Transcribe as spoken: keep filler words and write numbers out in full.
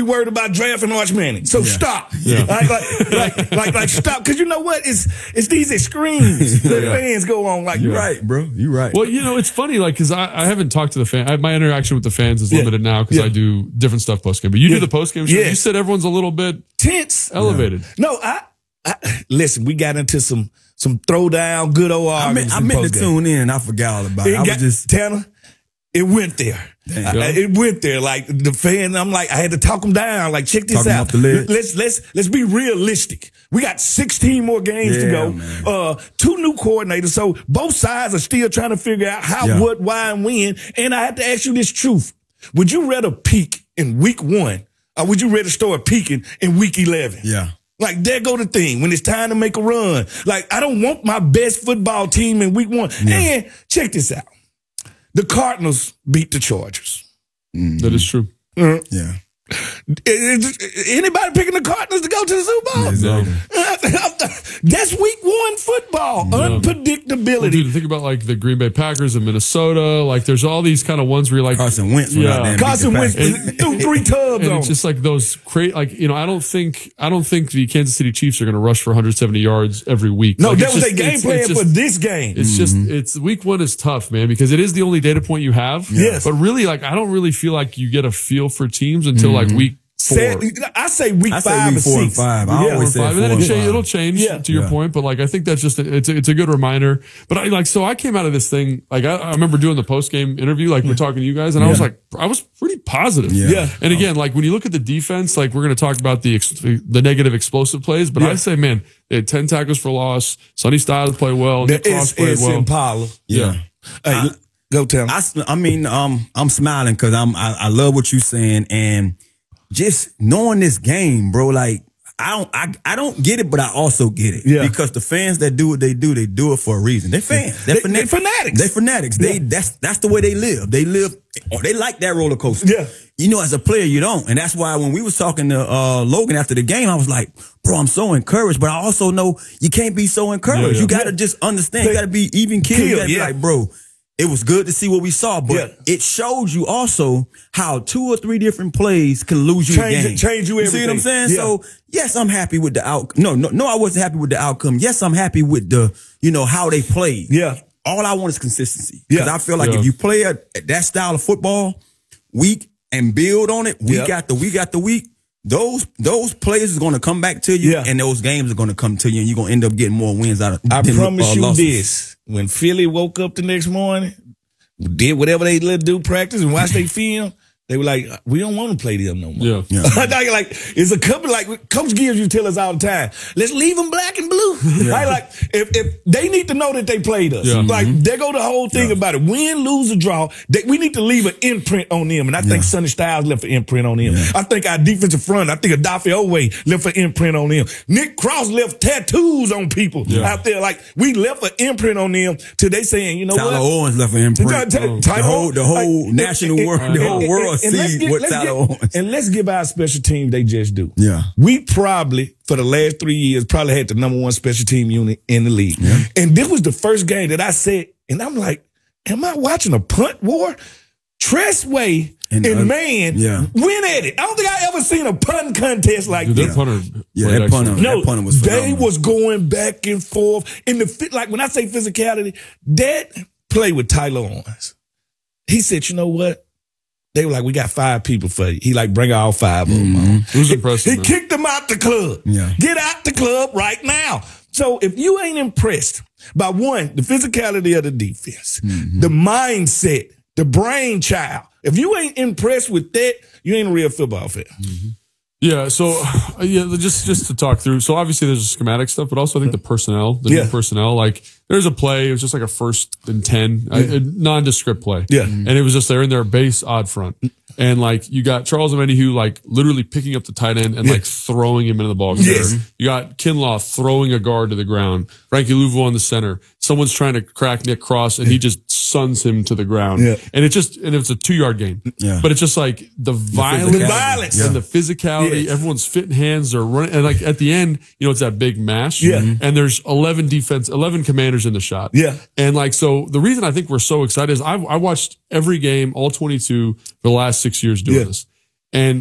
worried about drafting Arch Manning. So yeah. stop. Yeah. Like, like, like, like, like, stop. Because you know what? It's it's these extremes that yeah. fans go on. Like, you're right, bro. You're right. Well, you know, it's funny, like, because I, I haven't talked to the fan. I, my interaction with the fans is limited yeah. now because yeah. I do different stuff post game. But you yeah. do the post game show. Yeah. You said everyone's a little bit tense, elevated. Yeah. No, I, I listen. We got into some some throwdown, good old arguments. I meant, I meant to tune in. I forgot all about it. it. I got, was just Tanner. It went there. I, it went there. Like the fan, I'm like, I had to talk them down. Like, check this talk out. Let's let's let's be realistic. We got sixteen more games yeah, to go. Man. Uh, two new coordinators. So both sides are still trying to figure out how, yeah. what, why, and when. And I have to ask you this truth: would you rather peak in week one, or would you rather start peaking in week eleven? Yeah. Like, there go the thing. When it's time to make a run, like, I don't want my best football team in week one. Yeah. And check this out. The Cardinals beat the Chargers. Mm-hmm. That is true. Mm-hmm. Yeah. Anybody picking the Cardinals to go to the Super Bowl? Exactly. That's week one football. Yeah. Unpredictability. Well, dude, think about like the Green Bay Packers in Minnesota. Like there's all these kind of ones where you're like Carson Wentz. Yeah. Carson Wentz threw three tubs and on. It's just like those crazy. Like you know, I don't think I don't think the Kansas City Chiefs are going to rush for one hundred seventy yards every week. No, like, that was their game plan for this game. It's mm-hmm. just it's week one is tough, man, because it is the only data point you have. Yes. But really, like I don't really feel like you get a feel for teams until mm-hmm. like week. Four. I say week I five say week and four six. And five. I yeah, always say five. four And then and it change, five. it'll change yeah. to your yeah. point, but like I think that's just a, it's a, it's a good reminder. But I like so I came out of this thing like I, I remember doing the post game interview like we're talking to you guys, and yeah. I was like I was pretty positive. Yeah. yeah. And again, like when you look at the defense, like we're going to talk about the ex, the negative explosive plays, but yeah. I say, man, they had ten tackles for loss. Sonny Styles played well. Nick Cross played well. Impala. Yeah. yeah. Hey, go tell me. I, I mean, um, I'm smiling because I'm I, I love what you're saying, and just knowing this game, bro, like I don't I, I don't get it, but I also get it. Yeah. Because the fans that do what they do, they do it for a reason. They're fans. They're, they, fana- they're fanatics. They're fanatics. Yeah. They that's that's the way they live. They live or they like that roller coaster. Yeah. You know, as a player, you don't. And that's why when we was talking to uh, Logan after the game, I was like, bro, I'm so encouraged, but I also know you can't be so encouraged. Yeah, yeah. You gotta yeah. just understand. You gotta be even killed. You gotta yeah. be like, bro, it was good to see what we saw, but yeah. it shows you also how two or three different plays can lose you change, a game. Change you everything. You see what I'm saying? Yeah. So, yes, I'm happy with the outcome. No, no, no, I wasn't happy with the outcome. Yes, I'm happy with the, you know, how they played. Yeah. All I want is consistency. Because yeah. I feel like yeah. if you play a, that style of football week and build on it week yeah. after week after week, those those players is going to come back to you, yeah. and those games are going to come to you, and you're going to end up getting more wins out of I than, promise uh, you losses. this. When Philly woke up the next morning, did whatever they let do, practice and watch they film, they were like, we don't want to play them no more. Yeah. yeah. like, it's a couple, like Coach Gibbs used to tell us all the time, let's leave them black and blue. Yeah. Right? Like, if, if they need to know that they played us. Yeah. Like, Mm-hmm. there go the whole thing yeah. about it. Win, lose, or draw, they, we need to leave an imprint on them. And I yeah. think Sonny Styles left an imprint on them. Yeah. I think our defensive front, I think Adafe Owe left an imprint on them. Nick Cross left tattoos on people yeah. out there. Like, we left an imprint on them till they saying, you know Tyler what? Tyler Owens left an imprint. T- t- the whole, the whole like, national and, world, and, the whole and, world and, and sees what let's Tyler get, Owens. And let's give our special team they just do. Yeah. We probably, for the last three years, probably had the number one special team unit in the league. Yeah. And this was the first game that I said, and I'm like, am I watching a punt war? Tressway and, and uh, Man yeah. win at it. I don't think I ever seen a punt contest like Dude, this. That punter, yeah, that punter, no, that punter was phenomenal. They was going back and forth. In the fit, like when I say physicality, that play with Tyler Owens. He said, you know what? They were like, we got five people for you. He like, bring all five of them mm-hmm. on. It was impressive. He man. kicked them out the club. Yeah. Get out the club right now. So if you ain't impressed by one, the physicality of the defense, mm-hmm. the mindset, the brain child, if you ain't impressed with that, you ain't a real football fan. Mm-hmm. Yeah, so uh, yeah, just just to talk through. So obviously there's the schematic stuff, but also I think the personnel, the yeah. new personnel. Like there's a play, it was just like a first and ten, yeah. a, a nondescript play. Yeah, and it was just they're in their base odd front, and like you got Charles Omenihu like literally picking up the tight end and yeah. like throwing him into the ball. Yes. You got Kinlaw throwing a guard to the ground. Frankie Louvo on the center. Someone's trying to crack Nick Cross, and he just suns him to the ground. Yeah. And it just and it's a two yard gain. Yeah. But it's just like the violence, the violence. and the physicality. Yes. Everyone's fitting hands are running, and like at the end, you know, it's that big mash. Yeah. And there's eleven defense, eleven commanders in the shot. Yeah. And like so, the reason I think we're so excited is I I watched every game, all twenty-two, for the last six years doing yeah. this, and